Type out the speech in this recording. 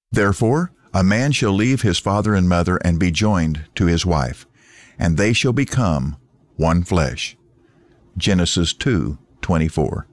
Therefore, a man shall leave his father and mother and be joined to his wife, and they shall become one flesh. Genesis 2:24.